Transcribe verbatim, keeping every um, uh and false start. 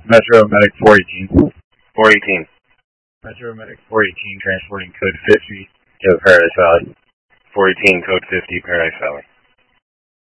Metro Medic four eighteen. four eighteen. Metro Medic four eighteen, transporting code fifty to Paradise Valley. four eighteen, code fifty, Paradise Valley.